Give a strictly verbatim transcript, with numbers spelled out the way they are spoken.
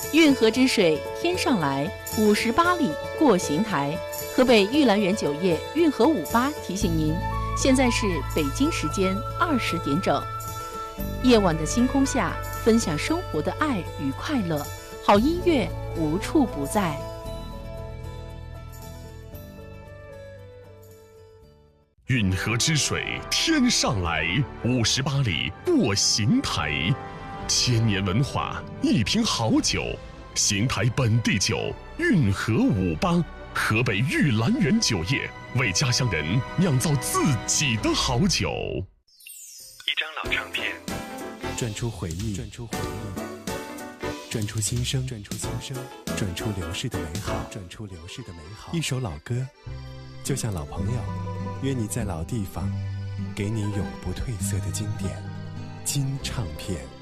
运河之水天上来，五十八里过邢台。河北玉兰园酒业运河五八提醒您，现在是北京时间二十点整。夜晚的星空下，分享生活的爱与快乐，好音乐无处不在。 运河之水天上来，五十八里过邢台。千年文化，一瓶好酒，邢台本地酒，运河五八，河北玉兰园酒业为家乡人酿造自己的好酒。 一张老唱片， 转出回忆，转出回忆，转出心声，转出心声，转出流逝的美好，转出流逝的美好。一首老歌，就像老朋友，约你在老地方，给你永不褪色的经典。金唱片。